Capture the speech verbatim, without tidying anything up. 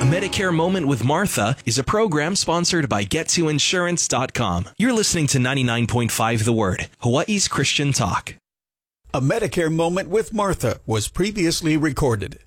Medicare Moment with Martha is a program sponsored by get to insurance dot com. You're listening to ninety-nine point five The Word, Hawaii's Christian talk. A Medicare Moment with Martha was previously recorded.